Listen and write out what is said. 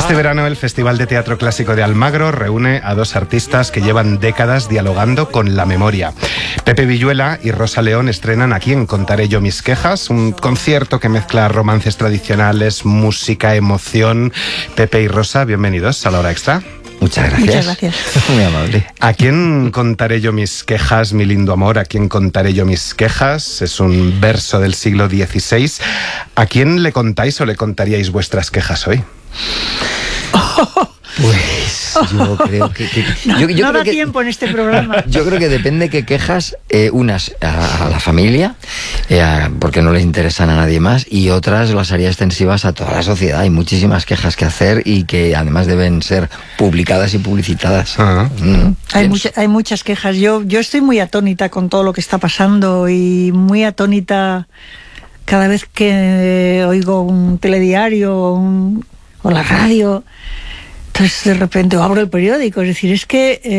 Este verano el Festival de Teatro Clásico de Almagro reúne a dos artistas que llevan décadas dialogando con la memoria. Pepe Villuela y Rosa León estrenan ¿A quién contaré yo mis quejas?, un concierto que mezcla romances tradicionales, música, emoción. Pepe y Rosa, bienvenidos a La Hora Extra. Muchas gracias. Muchas gracias. Muy amable. ¿A quién contaré yo mis quejas, mi lindo amor? ¿A quién contaré yo mis quejas? Es un verso del siglo XVI. ¿A quién le contáis o le contaríais vuestras quejas hoy? Pues yo creo que no da tiempo en este programa. Yo creo que depende qué quejas, unas a la familia, porque no les interesan a nadie más, y otras las haría extensivas a toda la sociedad. Hay muchísimas quejas que hacer y que además deben ser publicadas y publicitadas. Hay muchas quejas. Yo estoy muy atónita con todo lo que está pasando y muy atónita cada vez que oigo un telediario o la radio. Entonces de repente abro el periódico, es decir, es que